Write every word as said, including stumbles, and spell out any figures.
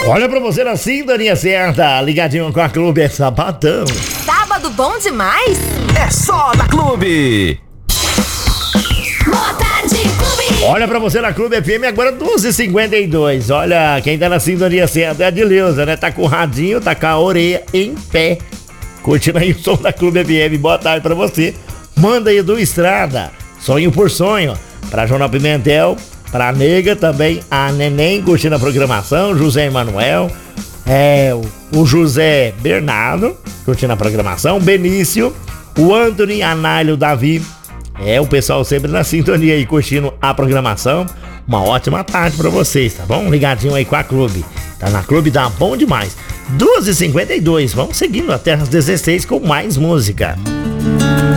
Olha pra você na sintonia certa, ligadinho com a Clube, é sabadão. Sábado bom demais? É só na Clube. Boa tarde, Clube. Olha pra você na Clube F M, agora doze e cinquenta e dois. Olha, quem tá na sintonia certa é a Dileuza, né? Tá com o radinho, tá com a orelha em pé, curtindo aí o som da Clube F M. Boa tarde pra você. Manda aí do Estrada, Sonho por Sonho, pra Jornal Pimentel, pra Nega também, a Neném curtindo a programação, José Emanuel, é, o José Bernardo curtindo a programação, Benício, o Anthony, a Nálio, o Davi, é, o pessoal sempre na sintonia aí curtindo a programação. Uma ótima tarde pra vocês, tá bom? Ligadinho aí com a Clube, tá na Clube, dá bom demais. doze e cinquenta e dois, vamos seguindo até as dezesseis com mais música.